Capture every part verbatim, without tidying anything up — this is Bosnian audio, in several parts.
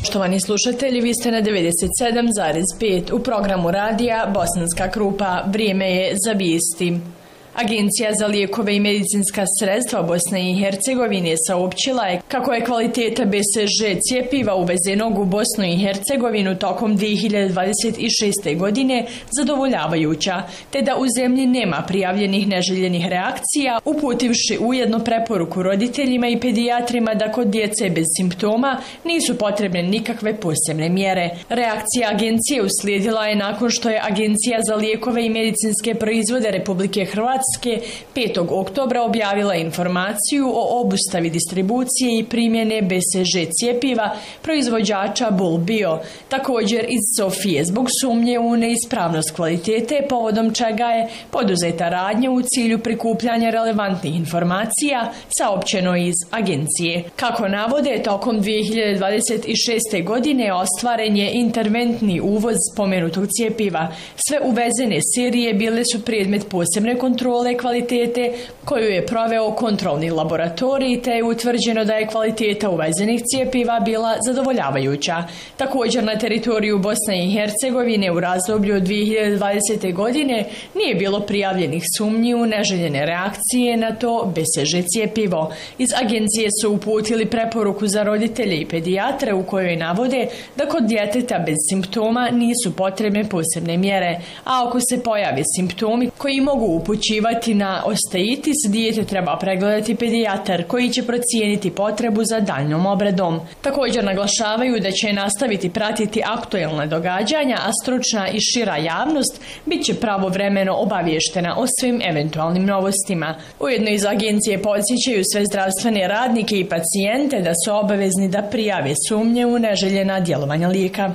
Poštovani slušatelji, vi ste na devedeset sedam zarez pet u programu radija Bosanska Krupa. Vrijeme je za vijesti. Agencija za lijekove i medicinska sredstva Bosne i Hercegovine saopćila je kako je kvaliteta B C G cjepiva uvezenog u Bosnu i Hercegovinu tokom dvije hiljade dvadeset šeste. godine zadovoljavajuća, te da u zemlji nema prijavljenih neželjenih reakcija, uputivši ujedno preporuku roditeljima i pedijatrima da kod djece bez simptoma nisu potrebne nikakve posebne mjere. Reakcija agencije uslijedila je nakon što je Agencija za lijekove i medicinske proizvode Republike Hrvatske petog oktobra objavila informaciju o obustavi distribucije i primjene B C G cjepiva proizvođača Bull Bio, također iz Sofije, zbog sumnje u neispravnost kvalitete, povodom čega je poduzeta radnja u cilju prikupljanja relevantnih informacija, saopćeno iz agencije. Kako navode, tokom dvije hiljade dvadeset šeste. godine ostvaren je interventni uvoz spomenutog cjepiva. Sve uvezene serije bile su predmet posebne kontrole kvalitete koju je proveo kontrolni laboratorij, te je utvrđeno da je kvaliteta uvezenih cjepiva bila zadovoljavajuća. Također na teritoriju Bosne i Hercegovine u razdoblju od dvije hiljade dvadesete. godine nije bilo prijavljenih sumnji u neželjene reakcije na to B C G cjepivo. Iz agencije su uputili preporuku za roditelje i pedijatre u kojoj navode da kod djeteta bez simptoma nisu potrebne posebne mjere, a ako se pojave simptomi koji mogu upućivati na osteitis, dijete treba pregledati pedijatar koji će procijeniti potrebu za daljnjom obradom. Također naglašavaju da će nastaviti pratiti aktuelna događanja, a stručna i šira javnost bit će pravovremeno obavještena o svim eventualnim novostima. Ujedno iz agencije podsjećaju sve zdravstvene radnike i pacijente da su obavezni da prijave sumnje u neželjena djelovanja lijeka.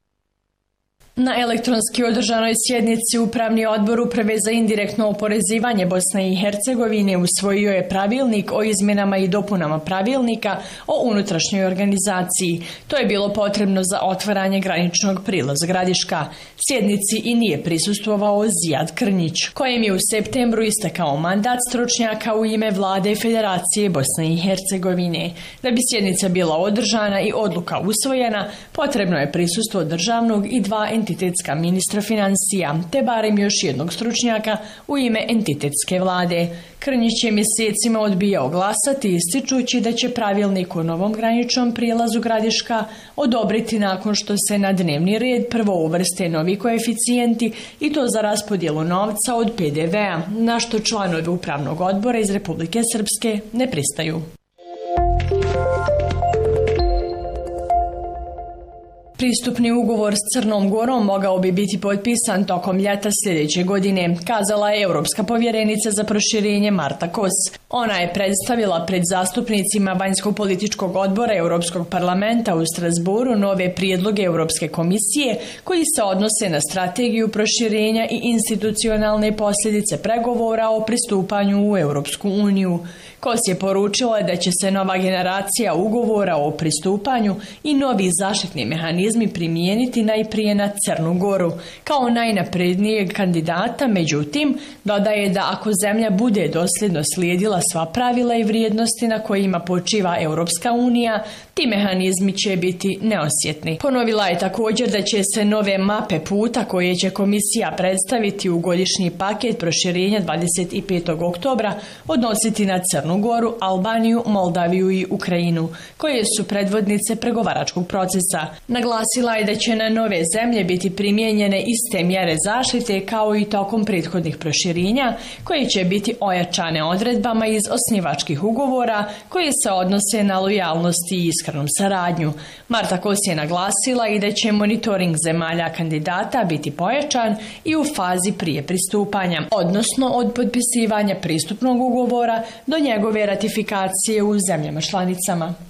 Na elektronski održanoj sjednici Upravni odbor Uprave za indirektno oporezivanje Bosne i Hercegovine usvojio je pravilnik o izmjenama i dopunama pravilnika o unutrašnjoj organizaciji. To je bilo potrebno za otvaranje graničnog prilaza Gradiška. Sjednici i nije prisustvovao Zijad Krnjić, kojem je u septembru istekao mandat stručnjaka u ime Vlade Federacije Bosne i Hercegovine. Da bi sjednica bila održana i odluka usvojena, potrebno je prisustvo državnog i dva entitetska ministra financija, te barem još jednog stručnjaka u ime entitetske vlade. Krnjić je mjesecima odbijao glasati, ističući da će pravilnik o novom graničnom prijelazu Gradiška odobriti nakon što se na dnevni red prvo uvrste novi koeficijenti, i to za raspodjelu novca od P D V-a, na što članovi Upravnog odbora iz Republike Srpske ne pristaju. Pristupni ugovor s Crnom Gorom mogao bi biti potpisan tokom ljeta sljedeće godine, kazala je Europska povjerenica za proširenje Marta Kos. Ona je predstavila pred zastupnicima vanjsko-političkog odbora Europskog parlamenta u Strasbourgu nove prijedloge Europske komisije koji se odnose na strategiju proširenja i institucionalne posljedice pregovora o pristupanju u Europsku uniju. Kos je poručila da će se nova generacija ugovora o pristupanju i novi zaštitni mehanizmi primijeniti najprije na Crnu Goru kao najnaprednijeg kandidata, međutim, dodaje da ako zemlja bude dosljedno slijedila sva pravila i vrijednosti na kojima počiva Europska unija, ti mehanizmi će biti neosjetni. Ponovila je također da će se nove mape puta koje će komisija predstaviti u godišnji paket proširenja dvadeset petog oktobra odnositi na Crnu Goru, Albaniju, Moldaviju i Ukrajinu, koje su predvodnice pregovaračkog procesa. Naglasila je da će na nove zemlje biti primijenjene iste mjere zaštite kao i tokom prethodnih proširenja, koje će biti ojačane odredbama iz osnivačkih ugovora koje se odnose na lojalnost i iskrenu saradnju. Marta Kos je naglasila i da će monitoring zemalja kandidata biti pojačan i u fazi prije pristupanja, odnosno od potpisivanja pristupnog ugovora do njegove ratifikacije u zemljama članicama.